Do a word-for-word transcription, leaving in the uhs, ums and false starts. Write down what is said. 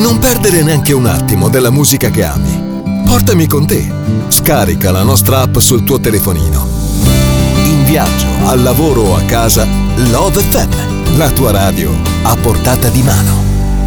Non perdere neanche un attimo della musica che ami. Portami con te. Scarica la nostra app sul tuo telefonino. In viaggio, al lavoro o a casa, Love effe emme, la tua radio a portata di mano.